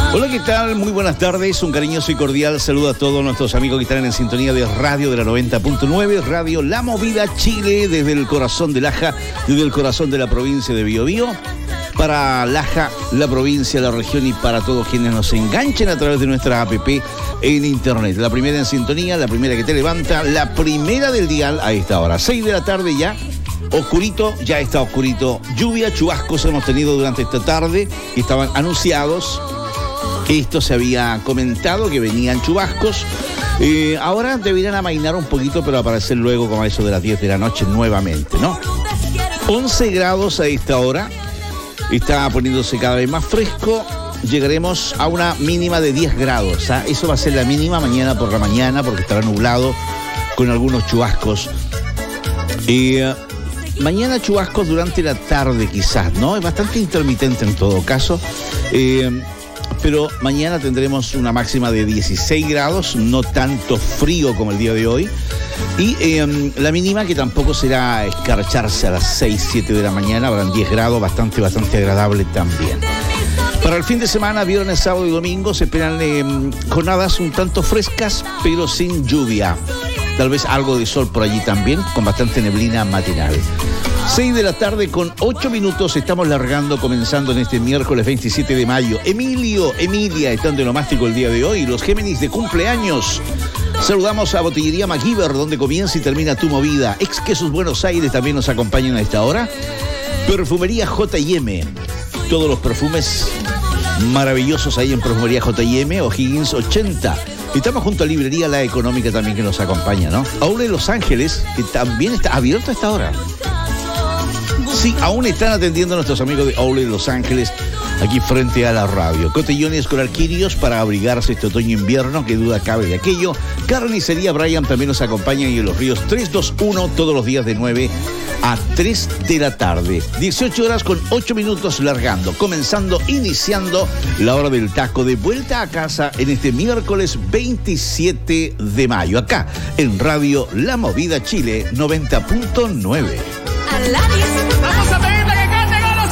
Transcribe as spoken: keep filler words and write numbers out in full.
Hola, ¿qué tal? Muy buenas tardes, un cariñoso y cordial saludo a todos nuestros amigos que están en sintonía de Radio de la noventa punto nueve, Radio La Movida Chile, desde el corazón de Laja, desde el corazón de la provincia de Biobío, para Laja, la provincia, la región y para todos quienes nos enganchen a través de nuestra app en internet. La primera en sintonía, la primera que te levanta, la primera del dial a esta hora, seis de la tarde ya. Oscurito, ya está oscurito. Lluvia, chubascos hemos tenido durante esta tarde, que estaban anunciados. Esto se había comentado que venían chubascos. Eh, ahora deberían amainar un poquito, pero aparecer luego como a eso de las diez de la noche nuevamente, ¿no? once grados a esta hora. Está poniéndose cada vez más fresco. Llegaremos a una mínima de diez grados. ¿Ah? Eso va a ser la mínima mañana por la mañana, porque estará nublado con algunos chubascos. Eh, mañana chubascos durante la tarde quizás, ¿no? Es bastante intermitente en todo caso. Eh, pero mañana tendremos una máxima de dieciséis grados, no tanto frío como el día de hoy. Y eh, la mínima que tampoco será escarcharse a las seis, siete de la mañana, habrán diez grados, bastante, bastante agradable también. Para el fin de semana, viernes, sábado y domingo, se esperan eh, jornadas un tanto frescas, pero sin lluvia. Tal vez algo de sol por allí también, con bastante neblina matinal. seis de la tarde con ocho minutos, estamos largando, comenzando en este miércoles veintisiete de mayo. Emilio, Emilia, están de nomástico el día de hoy, los Géminis de cumpleaños. Saludamos a Botillería MacGyver, donde comienza y termina tu movida. Ex Quesos Buenos Aires también nos acompañan a esta hora. Perfumería J y M, todos los perfumes maravillosos ahí en Perfumería J y M, O'Higgins ochenta. Estamos junto a Librería La Económica también, que nos acompaña, ¿no? Aule Los Ángeles, que también está abierto a esta hora. Sí, aún están atendiendo a nuestros amigos de Aule Los Ángeles, aquí frente a la radio. Cotillones con alquirios para abrigarse este otoño-invierno, que duda cabe de aquello. Carnicería Brian también nos acompaña y en Los Ríos trescientos veintiuno todos los días de nueve a tres de la tarde. dieciocho horas con ocho minutos largando, comenzando, iniciando la hora del taco, de vuelta a casa en este miércoles veintisiete de mayo, acá en Radio La Movida Chile noventa punto nueve. Vamos a ver.